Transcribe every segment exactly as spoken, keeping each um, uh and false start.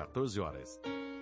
quatorze horas.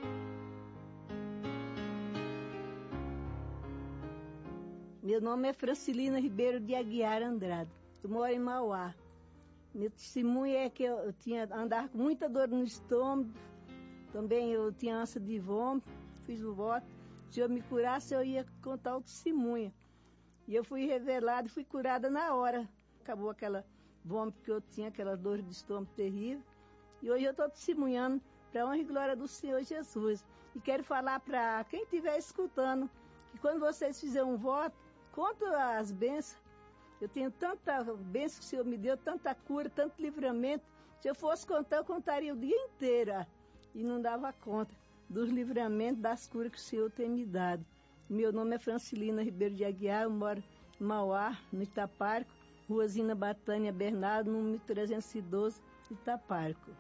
Meu nome é Francilina Ribeiro de Aguiar Andrade. Eu moro em Mauá. Meu testemunho é que eu, eu tinha andar com muita dor no estômago. Também eu tinha ânsia de vômito. Fiz o voto. Se eu me curasse, eu ia contar o testemunho. E eu fui revelada e fui curada na hora. Acabou aquela vômito que eu tinha, aquela dor de estômago terrível. E hoje eu estou testemunhando para a honra e glória do Senhor Jesus. E quero falar para quem estiver escutando que quando vocês fizerem um voto, conta as bênçãos. Eu tenho tanta bênção que o Senhor me deu, tanta cura, tanto livramento. Se eu fosse contar, eu contaria o dia inteiro. E não dava conta dos livramentos, das curas que o Senhor tem me dado. Meu nome é Francilina Ribeiro de Aguiar, eu moro em Mauá, no Itaparco, Rua Zina Batânia Bernardo, número trezentos e doze, Itaparco.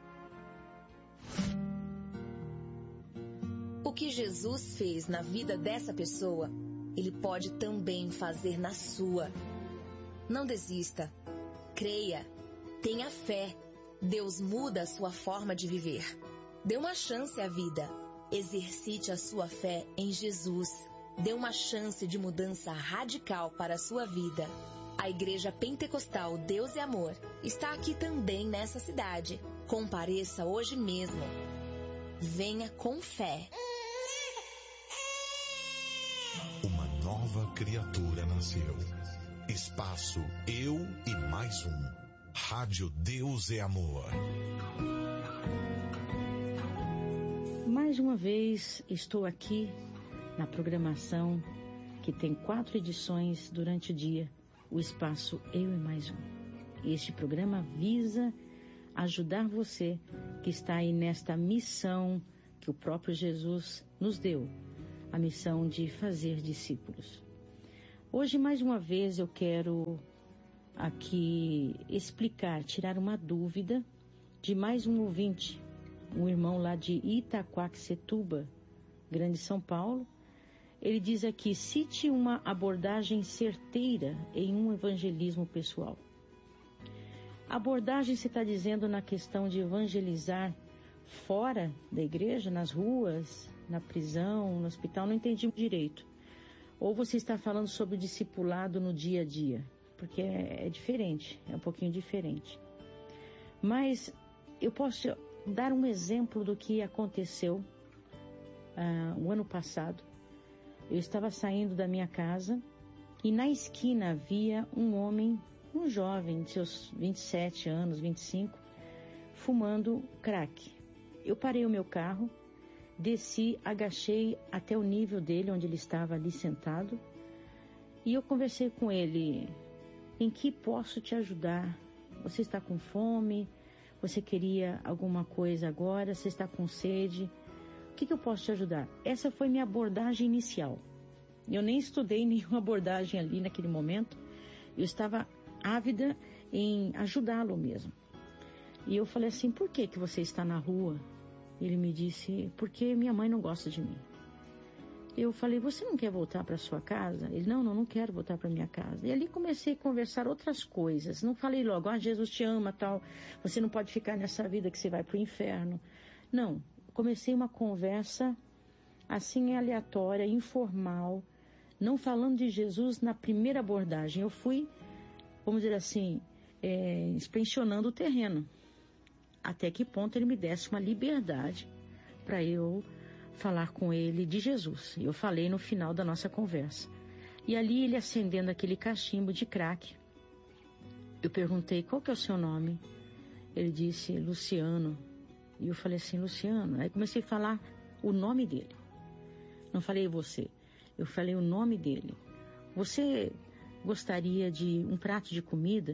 O que Jesus fez na vida dessa pessoa, Ele pode também fazer na sua. Não desista. Creia. Tenha fé. Deus muda a sua forma de viver. Dê uma chance à vida. Exercite a sua fé em Jesus. Dê uma chance de mudança radical para a sua vida. A Igreja Pentecostal Deus é Amor está aqui também nessa cidade. Compareça hoje mesmo. Venha com fé. Uma nova criatura nasceu. Espaço Eu e Mais Um. Rádio Deus é Amor. Mais uma vez estou aqui na programação que tem quatro edições durante o dia. O Espaço Eu e Mais Um. Este programa visa ajudar você que está aí nesta missão que o próprio Jesus nos deu. A missão de fazer discípulos. Hoje, mais uma vez, eu quero aqui explicar, tirar uma dúvida de mais um ouvinte, um irmão lá de Itaquaquecetuba, Grande São Paulo. Ele diz aqui, cite uma abordagem certeira em um evangelismo pessoal. Abordagem, você está dizendo na questão de evangelizar fora da igreja, nas ruas, na prisão, no hospital, não entendi direito. Ou você está falando sobre o discipulado no dia a dia, porque é, é diferente, é um pouquinho diferente. Mas eu posso dar um exemplo do que aconteceu uh, o ano passado. Eu estava saindo da minha casa e na esquina havia um homem, um jovem de seus vinte e sete anos, vinte e cinco, fumando crack. Eu parei o meu carro, desci, agachei até o nível dele, onde ele estava ali sentado, e eu conversei com ele. Em que posso te ajudar? Você está com fome? Você queria alguma coisa agora? Você está com sede? O que, que eu posso te ajudar? Essa foi minha abordagem inicial. Eu nem estudei nenhuma abordagem ali naquele momento. Eu estava ávida em ajudá-lo mesmo. E eu falei assim, por que que você está na rua? Ele me disse, porque minha mãe não gosta de mim. Eu falei, você não quer voltar para sua casa? Ele, não, não, não quero voltar para minha casa. E ali comecei a conversar outras coisas. Não falei logo, ah, Jesus te ama, tal. Você não pode ficar nessa vida que você vai para o inferno. Não, comecei uma conversa assim aleatória, informal, não falando de Jesus na primeira abordagem. Eu fui, vamos dizer assim, é, inspecionando o terreno. Até que ponto ele me desse uma liberdade para eu falar com ele de Jesus. Eu falei no final da nossa conversa. E ali ele acendendo aquele cachimbo de crack. Eu perguntei, qual que é o seu nome? Ele disse, Luciano. E eu falei assim, Luciano. Aí comecei a falar o nome dele. Não falei você. Eu falei o nome dele. Você gostaria de um prato de comida?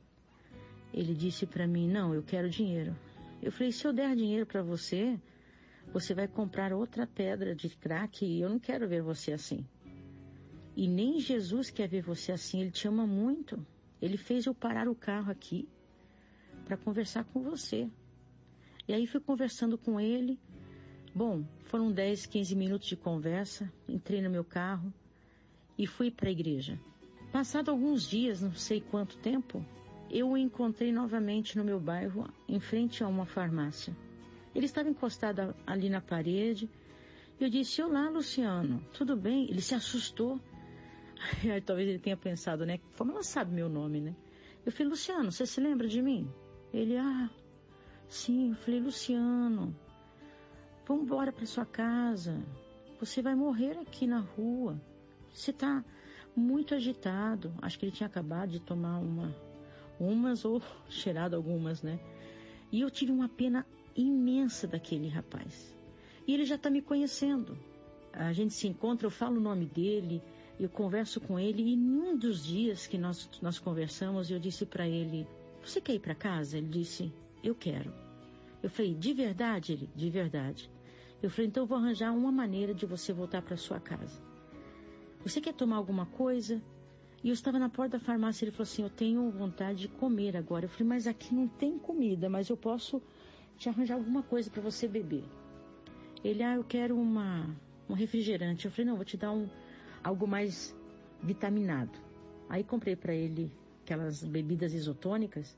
Ele disse para mim, não, eu quero dinheiro. Eu falei, se eu der dinheiro para você, você vai comprar outra pedra de crack e eu não quero ver você assim. E nem Jesus quer ver você assim, Ele te ama muito. Ele fez eu parar o carro aqui para conversar com você. E aí fui conversando com ele. Bom, foram dez, quinze minutos de conversa, entrei no meu carro e fui para a igreja. Passado alguns dias, não sei quanto tempo, eu o encontrei novamente no meu bairro, em frente a uma farmácia. Ele estava encostado ali na parede. Eu disse, olá, Luciano, tudo bem? Ele se assustou. Aí, talvez ele tenha pensado, né? Como ela sabe meu nome, né? Eu falei, Luciano, você se lembra de mim? Ele, ah, sim. Eu falei, Luciano, vamos embora para sua casa. Você vai morrer aqui na rua. Você está muito agitado. Acho que ele tinha acabado de tomar uma, umas ou cheirado algumas, né? E eu tive uma pena imensa daquele rapaz. E ele já está me conhecendo. A gente se encontra, eu falo o nome dele, eu converso com ele. E num dos dias que nós, nós conversamos, eu disse para ele, você quer ir para casa? Ele disse, eu quero. Eu falei, de verdade? Ele, de verdade. Eu falei, então eu vou arranjar uma maneira de você voltar para sua casa. Você quer tomar alguma coisa? E eu estava na porta da farmácia, ele falou assim, eu tenho vontade de comer agora. Eu falei, mas aqui não tem comida, mas eu posso te arranjar alguma coisa para você beber. Ele, ah, eu quero uma, um refrigerante. Eu falei, não, vou te dar um, algo mais vitaminado. Aí comprei para ele aquelas bebidas isotônicas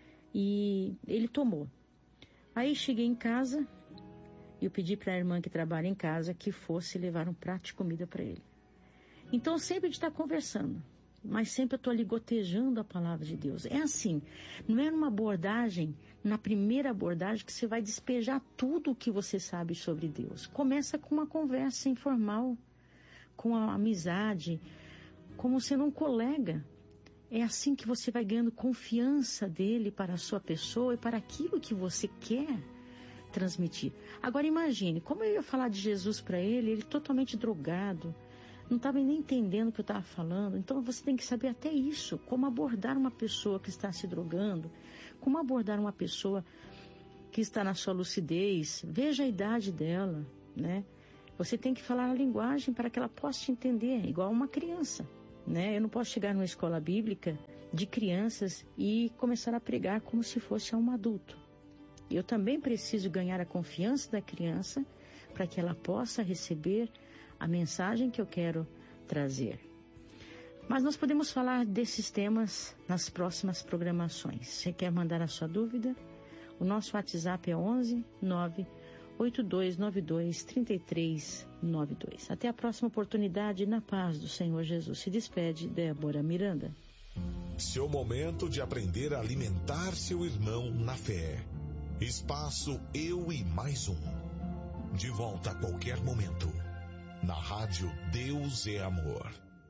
e ele tomou. Aí cheguei em casa e eu pedi para a irmã que trabalha em casa que fosse levar um prato de comida para ele. Então sempre a gente está conversando, mas sempre eu estou ali gotejando a palavra de Deus. É assim, não é numa abordagem, na primeira abordagem que você vai despejar tudo o que você sabe sobre Deus. Começa com uma conversa informal, com a amizade, como sendo um colega. É assim que você vai ganhando confiança dele para a sua pessoa e para aquilo que você quer transmitir. Agora imagine, como eu ia falar de Jesus para ele, ele totalmente drogado, não estava nem entendendo o que eu estava falando. Então você tem que saber até isso, como abordar uma pessoa que está se drogando, como abordar uma pessoa que está na sua lucidez. Veja a idade dela, né? Você tem que falar a linguagem para que ela possa te entender, igual uma criança, né? Eu não posso chegar numa escola bíblica de crianças e começar a pregar como se fosse a um adulto. Eu também preciso ganhar a confiança da criança para que ela possa receber a mensagem que eu quero trazer. Mas nós podemos falar desses temas nas próximas programações. Você quer mandar a sua dúvida? O nosso WhatsApp é onze nove oito dois nove dois três três nove dois. Até a próxima oportunidade, na paz do Senhor Jesus. Se despede, Débora Miranda. Seu momento de aprender a alimentar seu irmão na fé. Espaço Eu e Mais Um. De volta a qualquer momento. Na rádio Deus é Amor.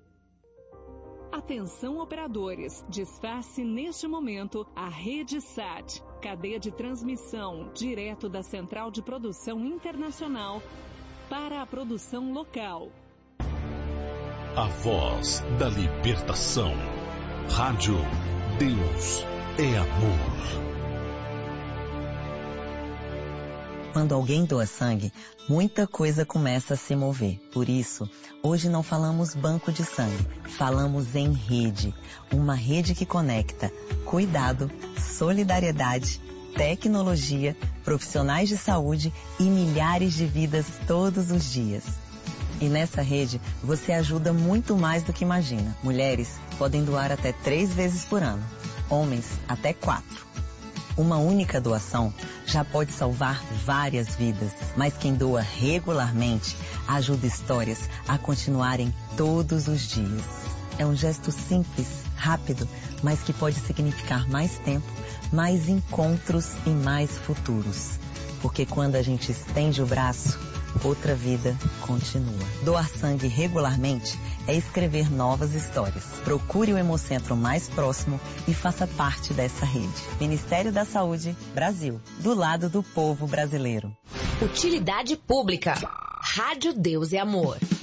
Atenção operadores, desface neste momento a Rede Sat, cadeia de transmissão direto da Central de Produção Internacional para a produção local. A voz da libertação. Rádio Deus é Amor. Quando alguém doa sangue, muita coisa começa a se mover. Por isso, hoje não falamos banco de sangue, falamos em rede. Uma rede que conecta cuidado, solidariedade, tecnologia, profissionais de saúde e milhares de vidas todos os dias. E nessa rede, você ajuda muito mais do que imagina. Mulheres podem doar até três vezes por ano, homens até quatro. Uma única doação já pode salvar várias vidas, mas quem doa regularmente ajuda histórias a continuarem todos os dias. É um gesto simples, rápido, mas que pode significar mais tempo, mais encontros e mais futuros. Porque quando a gente estende o braço, outra vida continua. Doar sangue regularmente é escrever novas histórias. Procure o Hemocentro mais próximo e faça parte dessa rede. Ministério da Saúde, Brasil. Do lado do povo brasileiro. Utilidade pública. Rádio Deus é Amor.